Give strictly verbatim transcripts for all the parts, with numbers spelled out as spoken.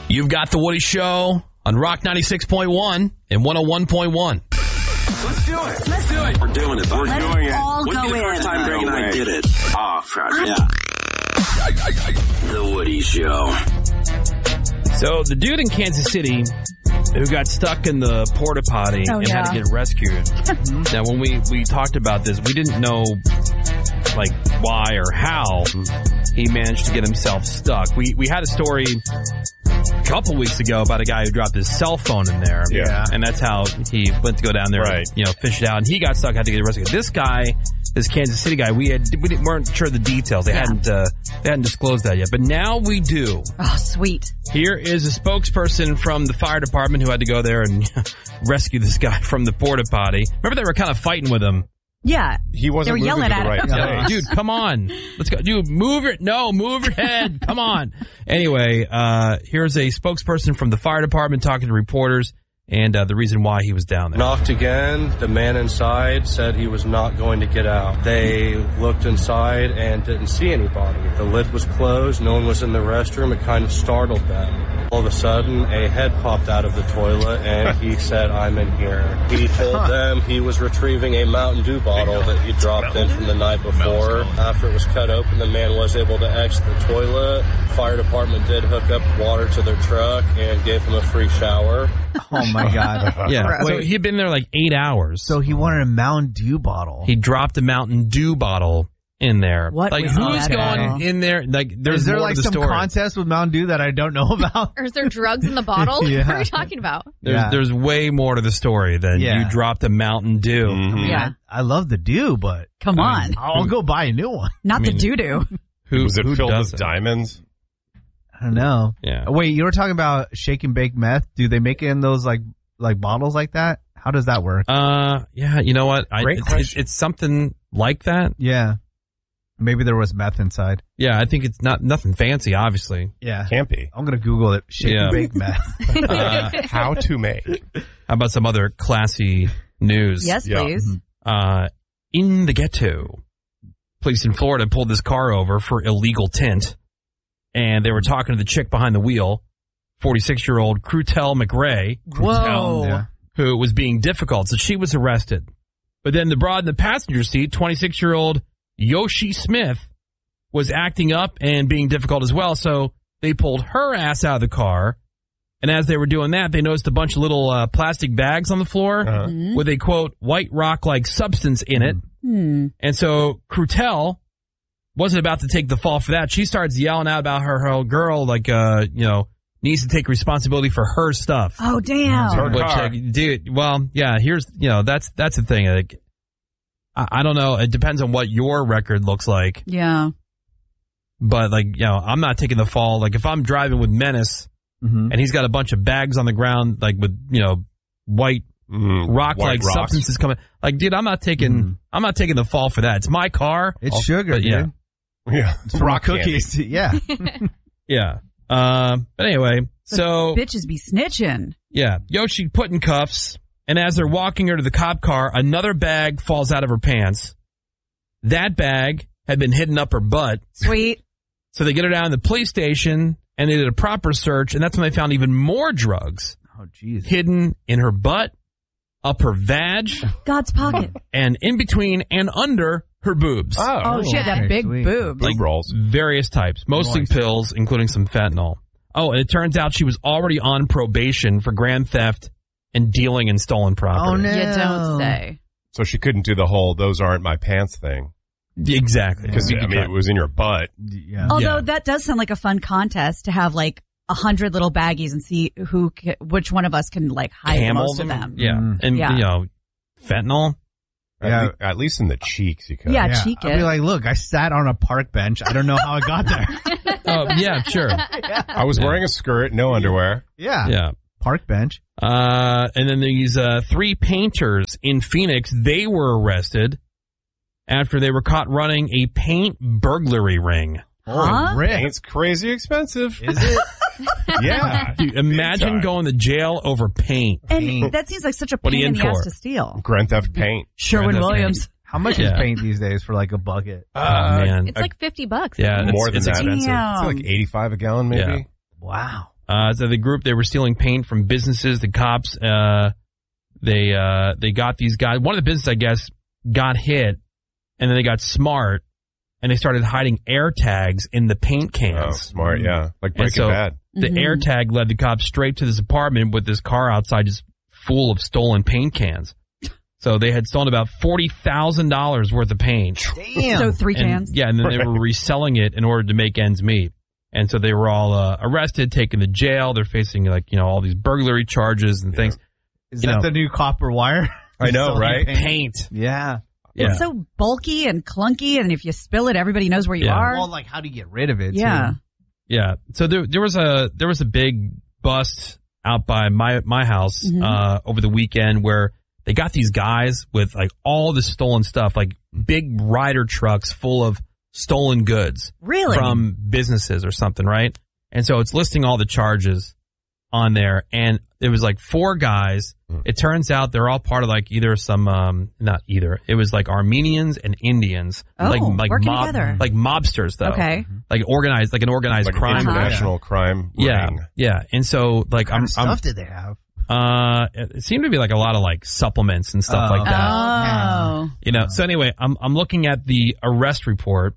You've got The Woody Show on Rock ninety-six point one and one oh one point one. Let's do it. Let's do it. We're doing it. We're Let's doing it. all Wouldn't go be the first in. time Greg and I did it. Oh, crap. I'm- Yeah. The Woody Show. So the dude in Kansas City who got stuck in the porta potty Oh, and yeah. had to get rescued. Now, when we, we talked about this, we didn't know like why or how he managed to get himself stuck. We we had a story a couple weeks ago about a guy who dropped his cell phone in there. Yeah. And that's how he went to go down there Right. and, you know, fish it out. And he got stuck, had to get rescued. This guy, this Kansas City guy, we had we didn't, weren't sure of the details. They Yeah. hadn't uh, they hadn't disclosed that yet. But now we do. Oh, sweet. Here is a spokesperson from the fire department who had to go there and rescue this guy from the porta potty. Remember they were kind of fighting with him. Yeah. He wasn't They were moving yelling to the at right him. place. Yeah, dude, come on. Let's go. Dude, move your, no, move your head. Come on. Anyway, uh, here's a spokesperson from the fire department talking to reporters and uh, the reason why he was down there. Knocked again. The man inside said he was not going to get out. They looked inside and didn't see anybody. The lid was closed. No one was in the restroom. It kind of startled them. All of a sudden, a head popped out of the toilet, and he said, "I'm in here." He told them he was retrieving a Mountain Dew bottle that he dropped in from the night before. After it was cut open, the man was able to exit the toilet. Fire department did hook up water to their truck and gave him a free shower. Oh, my God. Yeah. So Wait, he'd been there like eight hours. so he wanted a Mountain Dew bottle. He dropped a Mountain Dew bottle in there. What like was who's that going about? in there? Like there's Is there more like to the some story. contest with Mountain Dew that I don't know about? Or is there drugs in the bottle? Yeah. What are you talking about? There's, Yeah. there's way more to the story than Yeah. you dropped a Mountain Dew. Mhm. Yeah. I love the Dew, but Come I on. mean, I'll go buy a new one. Not I mean- the doo-doo. Who, Was it who filled with doesn't? diamonds? I don't know. Yeah. Oh, wait, you were talking about shake and bake meth. Do they make it in those like like bottles like that? How does that work? Uh, yeah, you know what? I, Great it's, it's, question. it's something like that. Yeah. Maybe there was meth inside. Yeah, I think it's not nothing fancy, obviously. Yeah. Can't be. I'm going to Google it. Shake Yeah. and bake meth. Uh, How to make. how about some other classy news? Yes, Yeah. please. Uh, in the ghetto, police in Florida pulled this car over for illegal tint, and they were talking to the chick behind the wheel, forty-six-year-old Crutel McRae, Whoa. Yeah. who was being difficult, so she was arrested. But then the broad in the passenger seat, twenty-six-year-old Yoshi Smith, was acting up and being difficult as well, so they pulled her ass out of the car, and as they were doing that, they noticed a bunch of little uh, plastic bags on the floor Uh-huh. with a, quote, white rock-like substance in it. Hmm. And so Crutel wasn't about to take the fall for that. She starts yelling out about her, her girl, like, uh, you know, needs to take responsibility for her stuff. Oh, damn. Her Which, car. uh, dude, well, yeah, here's, you know, that's, that's the thing. Like, I, I don't know. It depends on what your record looks like. Yeah. But, like, you know, I'm not taking the fall. Like, if I'm driving with Menace Mm-hmm. and he's got a bunch of bags on the ground, like, with, you know, white Mm, rock-like white rocks. substances coming. Like, dude, I'm not taking, Mhm. I'm not taking the fall for that. It's my car. It's I'll- sugar, but, dude. yeah. Yeah. It's from Rock cookies. Yeah. Yeah. Um, but anyway, so, Bitches be snitching. yeah, Yoshi put in cuffs, and as they're walking her to the cop car, another bag falls out of her pants. That bag had been hidden up her butt. Sweet. So they get her down to the police station, and they did a proper search, and that's when they found even more drugs Oh, jeez. hidden in her butt, up her vag, God's pocket. and in between and under her boobs. Oh. Oh, she had that okay, big sweet. boob. Boob rolls. Various types, mostly Nice. pills, including some fentanyl. Oh, and it turns out she was already on probation for grand theft and dealing in stolen property. Oh, no. You don't say. So she couldn't do the whole "those aren't my pants" thing Exactly. because You I could mean try- it was in your butt. Yeah. Although Yeah. that does sound like a fun contest to have like a hundred little baggies and see who, ca- which one of us can like hide camel most of them. Yeah. Mm. And, Yeah. you know, fentanyl. At, Yeah. le- at least in the cheeks, you could. Yeah, Yeah. cheek I'd it. be like, look, I sat on a park bench. I don't know how I got there. Oh, yeah, sure. I was wearing a skirt, no underwear. Yeah. Yeah. Park bench. Uh, and then these uh, three painters in Phoenix, they were arrested after they were caught running a paint burglary ring. Huh? Rick. Paint's crazy expensive. Is it? Yeah. Dude, imagine time. going to jail over paint. And Paint. that seems like such a What are pain you in in the ass for? to steal. Grand Theft Paint. Sherwin Brenda Williams. How much Yeah. is paint these days for like a bucket? Oh, man. It's like fifty bucks. Yeah, it's, More than it's that. expensive. Damn. It's like eighty-five a gallon, maybe. Yeah. Wow. Uh, so the group, they were stealing paint from businesses. The cops, uh, they, uh, they got these guys. One of the businesses, I guess, got hit, and then they got smart, and they started hiding air tags in the paint cans. Oh, smart, yeah. Like Breaking so Bad. The Mm-hmm. air tag led the cops straight to this apartment with this car outside just full of stolen paint cans. So they had stolen about forty thousand dollars worth of paint. Damn. So three And, cans. yeah, and then they were reselling it in order to make ends meet. And so they were all uh, arrested, taken to jail. They're facing, like, you know, all these burglary charges and things. Is you that know. the new copper wire? I know, Selling right? paint. Paint. Yeah. Yeah. It's so bulky and clunky, and if you spill it, everybody knows where you Yeah. are. Well, like, how do you get rid of it? Yeah. Too? Yeah. So there, there was a there was a big bust out by my my house Mhm. uh, over the weekend where they got these guys with like all the stolen stuff, like big rider trucks full of stolen goods Really? from businesses or something, right? And so it's listing all the charges on there, and it was like four guys. It turns out they're all part of like either some um not either. It was like Armenians and Indians, Oh, like like working mob together. like mobsters though. Okay. Like organized like an organized Like an crime. international crime Yeah, ring. yeah. And so like What kind I'm, of stuff I'm did they have? uh it seemed to be like a lot of like supplements and stuff Oh. like that. Oh. You know. So anyway, I'm I'm looking at the arrest report,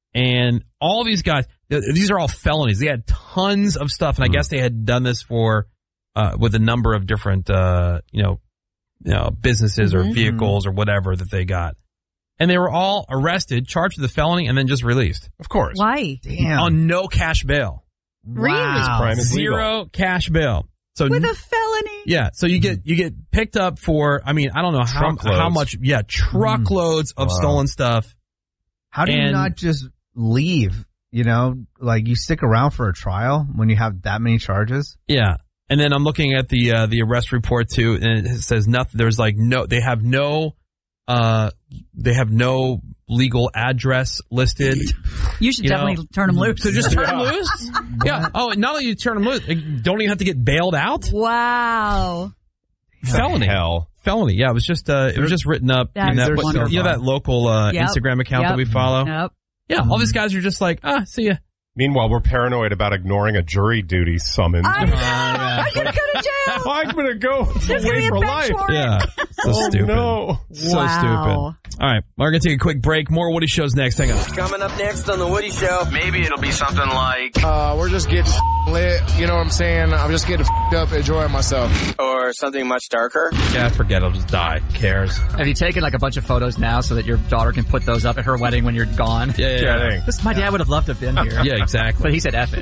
and all these guys, th- these are all felonies. They had tons of stuff, and I guess they had done this for uh with a number of different uh you know you know businesses or Mhm. vehicles or whatever that they got. And they were all arrested, charged with a felony, and then just released Of course. Why? Damn. on no cash bail. Wow. Crime is legal. Zero cash bail. So With a felony? yeah, so you get you get picked up for, I mean, I don't know how Truckloads. how much, yeah, truckloads of Wow. stolen stuff. How do you And- not just leave? You know, like you stick around for a trial when you have that many charges? Yeah, and then I'm looking at the uh, the arrest report too, and it says nothing. There's like no, they have no, uh, they have no legal address listed. You should You definitely know, turn them loose. So just turn them loose. Yeah. Oh, and not only you turn them loose, like, don't even have to get bailed out. Wow. Felony. Hell. Felony. Yeah, it was just uh, it was just written up. That in that, is what- wonderful. you know that local uh, Yep. Instagram account Yep. that we follow. Nope. Yeah, all these guys are just like, ah, see ya. Meanwhile, we're paranoid about ignoring a jury duty summons. I know. I'm gonna go to jail. I'm gonna go There's gonna away be a for bench life. warrant. Yeah, so Oh, stupid. no. So Wow. stupid. All right, we're gonna take a quick break. More Woody shows next. Hang on. Coming up next on The Woody Show. Maybe it'll be something like, Uh, we're just getting lit. You know what I'm saying? I'm just getting up, enjoying myself. or something much darker. Yeah, forget. I'll just die. Who cares? Have you taken like a bunch of photos now so that your daughter can put those up at her wedding when you're gone? Yeah, yeah, yeah. Kidding. This, my dad would have loved to have been here. Yeah, exactly. But he said F it.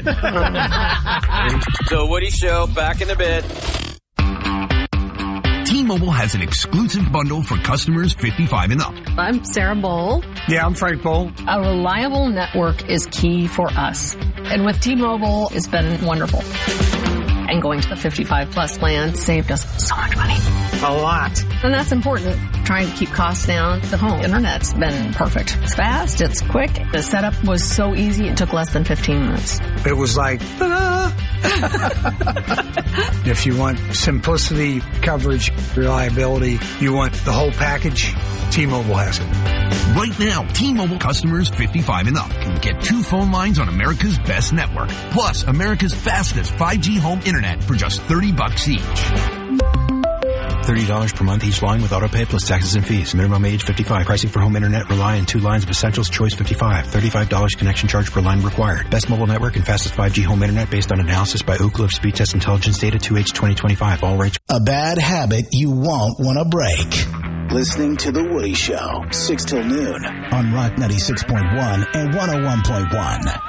The Woody Show, back in a bit. T-Mobile has an exclusive bundle for customers fifty-five and up. I'm Sarah Bowl. Yeah, I'm Frank Bowl. A reliable network is key for us. And with T-Mobile, it's been wonderful. And going to the fifty-five plus plan saved us so much money. A lot. And that's important. Trying to keep costs down. The home internet's been perfect. It's fast. It's quick. The setup was so easy. It took less than fifteen minutes. It was like, ta-da! If you want simplicity, coverage, reliability, you want the whole package, T-Mobile has it. Right now, T-Mobile customers fifty-five and up can get two phone lines on America's best network, plus America's fastest five G home internet for just thirty bucks each. thirty dollars per month each line with autopay plus taxes and fees. Minimum age fifty-five. Pricing for home internet rely on two lines of Essentials Choice fifty-five. thirty-five dollars connection charge per line required. Best mobile network and fastest five G home internet based on analysis by Ookla of Speed Test Intelligence data two H twenty twenty-five. All rates. A bad habit you won't want to break. Listening to The Woody Show, six till noon on Rock ninety-six point one and one oh one point one.